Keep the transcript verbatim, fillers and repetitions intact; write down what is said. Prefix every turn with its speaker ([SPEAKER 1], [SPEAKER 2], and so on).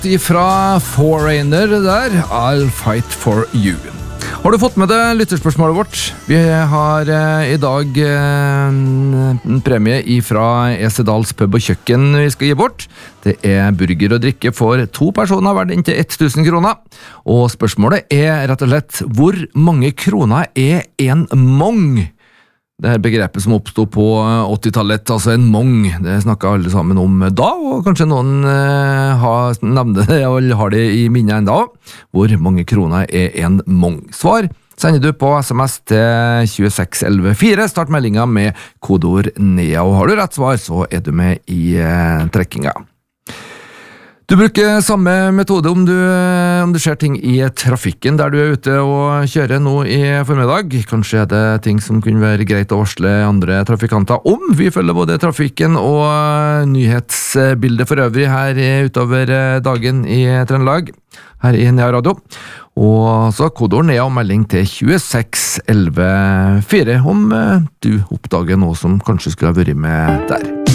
[SPEAKER 1] Fra Foreigner der, I'll fight for you. Har du fått med deg lytterspørsmålet vårt? Vi har eh, i dag eh, en premie fra Esedals pub og kjøkken vi skal gi bort. Det er burger og drikke for to personer verdt inntil tusen kroner. Og spørsmålet er rett og slett, hvor mange kroner er en mong? Det her begrepet som oppstod på åttitallet, altså en mong, det snakket alle sammen om da, og kanskje noen eh, har nevnt det, og har det i minnet enda. Hvor mange kroner er en mong? Svar sender du på sms til to seks ett ett fire, start meldinga med kodeord NEA, og har du rett svar, så er du med i eh, trekkinga. Du bruker samme metode om du, om du ser ting i trafikken der du er ute og kjører nå i formiddag. Kanskje er det ting som kunne være greit å varsle andre trafikanter om. Vi følger både trafikken og nyhetsbildet for øvrig her utover dagen i Trøndelag, her i Nea Radio. Og så kodeord NEA og melding til to seks ett ett fire om du oppdager noe som kanskje skulle ha vært med der.